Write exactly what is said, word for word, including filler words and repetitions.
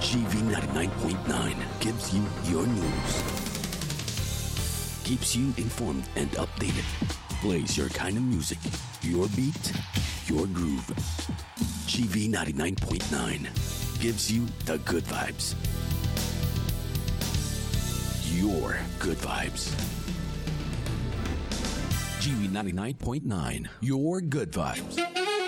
G V ninety-nine point nine gives you your news, keeps you informed and updated, plays your kind of music, your beat, your groove. G V ninety-nine point nine gives you the good vibes. Your good vibes. G V ninety-nine point nine, your good vibes.